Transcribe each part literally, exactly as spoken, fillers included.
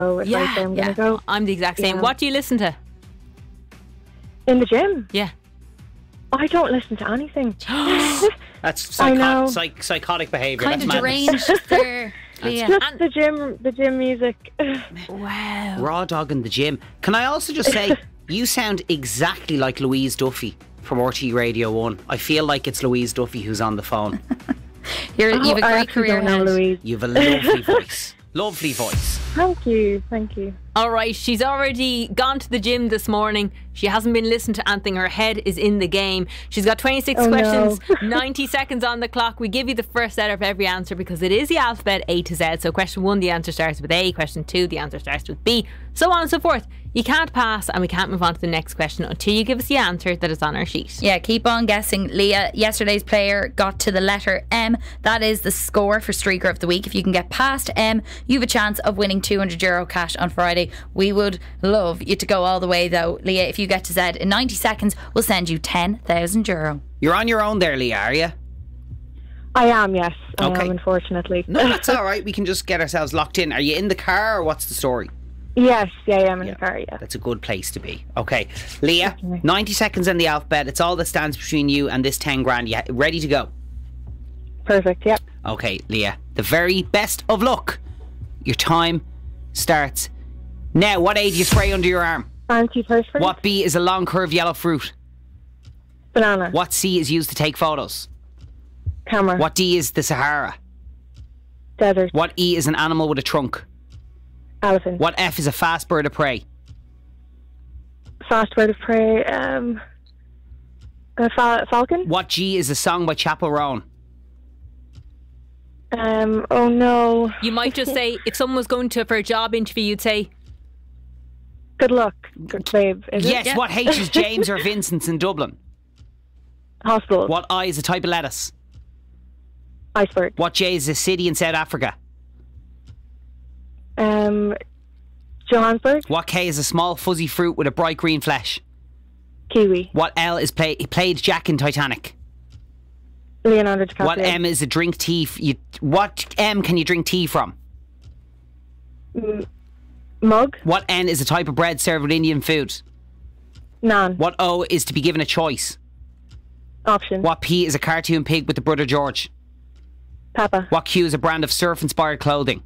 So it's Yeah, like I'm yeah. going to go I'm the exact same. Yeah. What do you listen to? in the gym. Yeah. I don't listen to anything. That's I psycho- know. psych- psychotic behaviour. Kind That's of madness. deranged there, Leah. Just And- the gym, the gym music. Wow. Raw dog in the gym. Can I also just say, you sound exactly like Louise Duffy from R T Radio one. I feel like it's Louise Duffy who's on the phone. You're, Oh, you've a I great actually career don't know, ahead. Louise. You have a lovely voice. Lovely voice. Thank you, thank you. All right, she's already gone to the gym this morning. She hasn't been listening to anything. Her head is in the game. She's got twenty-six Oh, questions, no. ninety seconds on the clock. We give you the first letter of every answer because it is the alphabet A to Z. So question one, the answer starts with A. Question two, the answer starts with B. So on and so forth. You can't pass and we can't move on to the next question until you give us the answer that is on our sheet. Yeah, keep on guessing. Leah, yesterday's player got to the letter M. That is the score for Streaker of the Week. If you can get past M, you have a chance of winning two hundred euro cash on Friday. We would love you to go all the way though. Leah, if you get to Z in ninety seconds, we'll send you ten thousand euro. You're on your own there, Leah, are you? I am, yes. I Okay. am, unfortunately. No, that's all right. We can just get ourselves locked in. Are you in the car or what's the story? Yes, yeah, I am in Yeah. the car, yeah. That's a good place to be. Okay, Leah, ninety seconds in the alphabet. It's all that stands between you and this ten grand. Yeah, ready to go? Perfect, yep. Okay, Leah, the very best of luck. Your time starts now. What A do you spray under your arm? Antiperspirant. What B is a long curved yellow fruit? Banana. What C is used to take photos? Camera. What D is the Sahara? Desert. What E is an animal with a trunk? Elephant. What F is a fast bird of prey? Fast bird of prey. Um, a fal- falcon. What G is a song by Chappell Roan? Um, oh no. You might just say, if someone was going to for a job interview, you'd say, Good luck, good babe. Is Yes, it? what H is James or Vincent's in Dublin? Hospital. What I is a type of lettuce? Iceberg. What J is a city in South Africa? Um, Johannesburg. What K is a small fuzzy fruit with a bright green flesh? Kiwi. What L is play, played Jack in Titanic? Leonardo DiCaprio. What M is a drink tea? F- you, what M can you drink tea from? M- mug. What N is a type of bread served with Indian food? Naan. What O is to be given a choice? Option. What P is a cartoon pig with the brother George? Papa. What Q is a brand of surf-inspired clothing?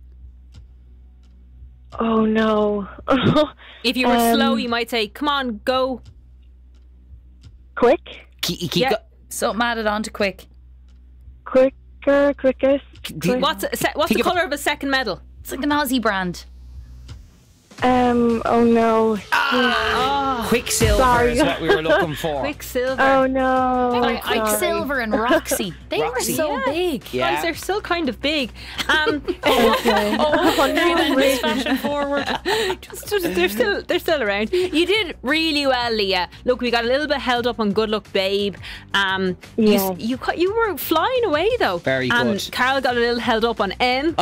Oh no. if you were Um, slow, you might say, come on, go. Quick. Keep, keep Yeah. go- Something added on to quick. Quicker. Quickest. Quick. What's, a se- what's Think the of- colour of a second medal? It's like an Aussie brand. Um. Oh no. Quicksilver Sorry. is what we were looking for. Quicksilver. Oh no. I- I- Sorry. Silver and Roxy. They Roxy. were so Yeah. big. Yeah. Guys, they're still kind of big. Um, Okay. oh, no, Just fashion forward. just, just, they're still they're still around. You did really well, Leah. Look, we got a little bit held up on Good Luck Babe. Um, you Yeah. you you, cut- you were flying away though. Very and good. Carol got a little held up on N.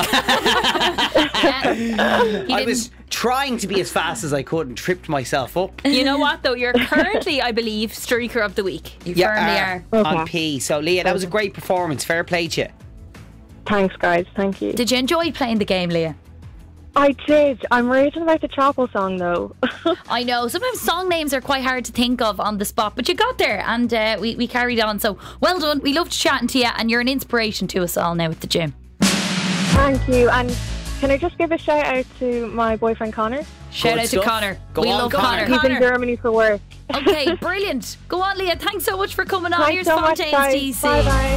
I was trying to be as fast as I could and tripped myself up. You know what though? You're currently, I believe, Streaker of the Week. You Yeah, firmly uh, are. on P. So Leah, that was a great performance. Fair play to you. Thanks, guys. Thank you. Did you enjoy playing the game, Leah? I did. I'm raging about the Chapel song though. I know sometimes song names are quite hard to think of on the spot, but you got there and uh, we, we carried on. So well done. We loved chatting to you and you're an inspiration to us all now at the gym. Thank you. And can I just give a shout out to my boyfriend Connor? Shout Good out stuff. to Connor. Go we on, love Connor. Connor. He's in Connor. Germany for work. Okay, brilliant. Go on, Leah. Thanks so much for coming on. Thanks Here's so much, Fontaines guys. D C. Bye bye.